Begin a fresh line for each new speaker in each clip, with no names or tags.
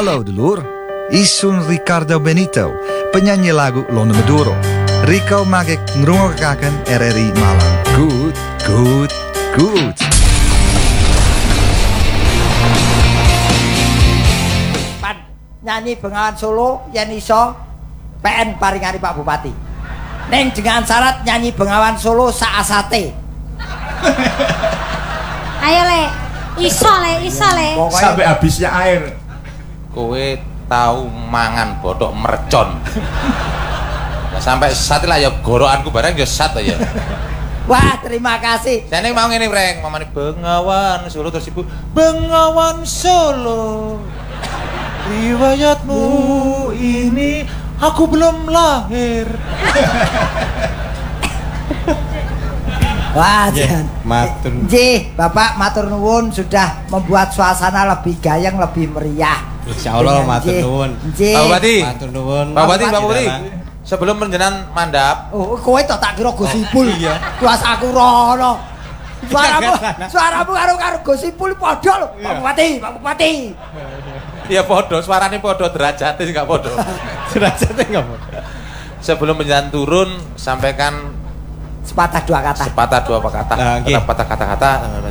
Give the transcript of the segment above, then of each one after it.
Halo dulur, isun Ricardo Benito, penyanyi lagu Lone Maduro. Rico mag ik ngrungokaken RRI Malang. Goed, goed, goed.
Pan nyanyi Bengawan Solo yen iso PN paringani Pak Bupati. Neng dengan syarat nyanyi Bengawan Solo saasate.
Ayo le, iso le.
Sampai habisnya air.
Kowe tahu mangan botok mercon. Nah, sampai sat lah ya gorokanku bareng ya sat ya.
Wah, terima kasih.
Saya mau ngene reng, mamane Bengawan Solo terus ibu Bengawan Solo. Riwayatmu ini aku belum lahir.
Wah,
matur.
Bapak matur nuwun sudah membuat suasana lebih gayeng, lebih meriah.
Insyaallah matur nuwun.
Pak Bupati.
Matur nuwun.
Pak Bupati. Sebelum penjenan mandap.
Oh, kowe tak kira Gus Ipul ya. Tuas aku rono. Suaramu karo Gus Ipul padha lho. Pak Bupati.
Iya padha, suarane padha, derajate enggak padha.
Derajate enggak padha.
Sebelum penjenan turun sampaikan
sepatah dua kata.
Patah kata-kata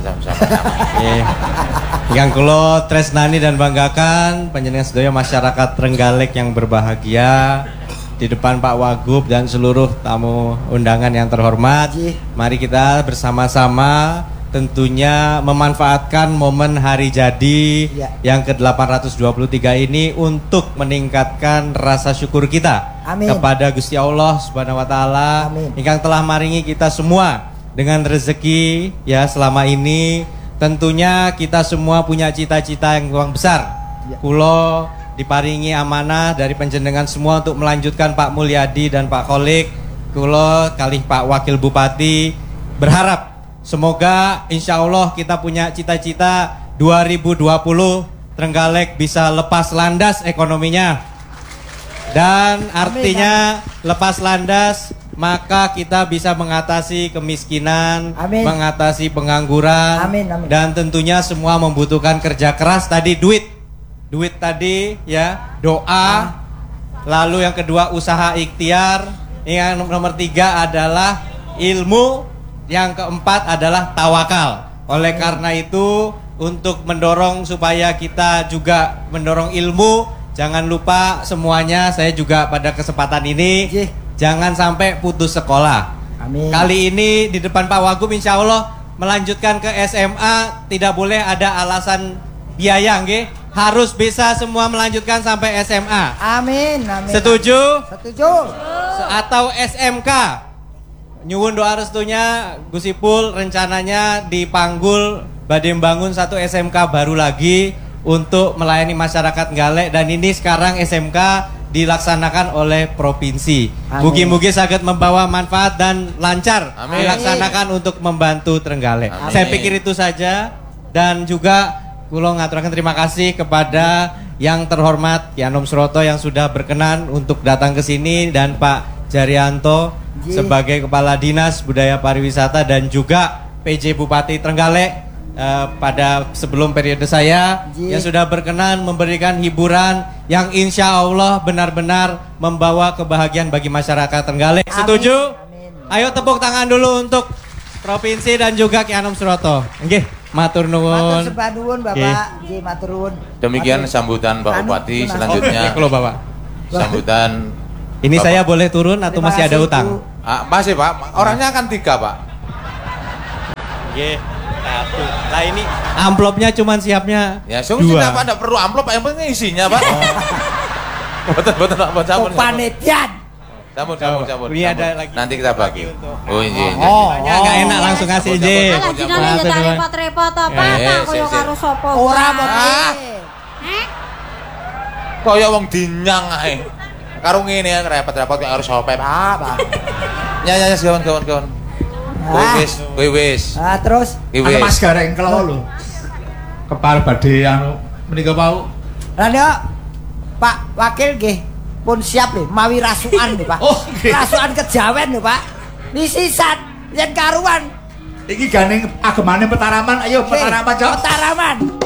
Yang kula tresnani dan banggakan panjenengan sedaya masyarakat Trenggalek yang berbahagia di depan Pak Wagub dan seluruh tamu undangan yang terhormat. Mari kita bersama-sama tentunya memanfaatkan momen hari jadi yang ke-823 ini untuk meningkatkan rasa syukur kita kepada Gusti Allah Subhanahu wa taala ingkang telah maringi kita semua dengan rezeki ya selama ini. Tentunya kita semua punya cita-cita yang besar. Kulo diparingi amanah dari panjenengan semua untuk melanjutkan Pak Mulyadi dan Pak Kholik. Kulo kalih Pak Wakil Bupati berharap semoga insya Allah kita punya cita-cita 2020 Trenggalek bisa lepas landas ekonominya. Dan artinya lepas landas maka kita bisa mengatasi kemiskinan, mengatasi pengangguran, dan tentunya semua membutuhkan kerja keras tadi, duit tadi ya, doa, lalu yang kedua usaha ikhtiar, yang nomor 3 adalah ilmu, yang keempat adalah tawakal. Oleh karena itu untuk mendorong supaya kita juga mendorong ilmu, jangan lupa semuanya saya juga pada kesempatan ini jangan sampai putus sekolah. Kali ini di depan Pak Wagub insya Allah melanjutkan ke SMA tidak boleh ada alasan biaya, nggih. Harus bisa semua melanjutkan sampai SMA. Amin. Setuju? Setuju. Atau SMK? Nyuwun doa restunya Gus Ipul rencananya di Panggul badhe bangun satu SMK baru lagi untuk melayani masyarakat Trenggalek, dan ini sekarang SMK dilaksanakan oleh provinsi. Mugi-mugi saged membawa manfaat dan lancar dilaksanakan untuk membantu Trenggalek. Saya pikir itu saja, dan juga kula ngaturaken terima kasih kepada yang terhormat Ki Anom Suroto yang sudah berkenan untuk datang ke sini, dan Pak Jaryanto sebagai Kepala Dinas Budaya Pariwisata dan juga PJ Bupati Trenggalek pada sebelum periode saya yang sudah berkenan memberikan hiburan yang insya Allah benar-benar membawa kebahagiaan bagi masyarakat Trenggalek. Setuju? Ayo tepuk tangan dulu untuk provinsi dan juga Ki Anom Suroto. Nggih, matur nuwun.
Matur sembah nuwun Bapak. Nggih, matur nuwun.
Demikian sambutan Pak Bupati. Selanjutnya
Bapak.
Sambutan.
Ini Bapak. Saya boleh turun atau masih ada utang?
Masih Pak. Orangnya akan 3 Pak.
Nggih. Satu. Lah ini amplopnya cuman siapnya
ya, sungguh Pak, enggak perlu amplop, yang penting isinya Pak. Betul Pak, campur.
Panitian.
Campur.
Ini ada lagi.
Nanti kita bagi. Oh iya.
Enggak enak langsung ngasih nggih.
Lah dinane nyetak repot-repot apa tak koyo karo sapa.
Ora mesti.
Koyo wong dinyang ae. Karo ngene repot-repot kok harus sopep apa. Ya kawan-kawan. Wis.
Terus
anu Mas Gareng kelo lho. Kepal badhe anu menika Pak.
Lah nek Pak Wakil nggih pun siap lho mawi rasukan lho Pak. Rasukan kejawen lho Pak. Nisisan yen karuan.
Iki gane agemane Petaraman, ayo Petaraman, Cok.
Petaraman.